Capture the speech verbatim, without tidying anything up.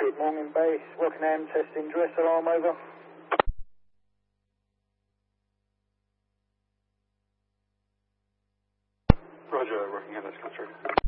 Morning base, Rockingham testing dress alarm over. Roger, Rockingham, let's come through.